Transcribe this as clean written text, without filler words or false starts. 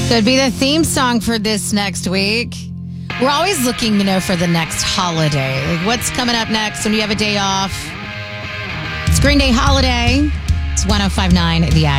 Could be the theme song for this next week. We're always looking, for the next holiday. Like, what's coming up next when you have a day off? It's Green Day Holiday. It's 105.9 The Action.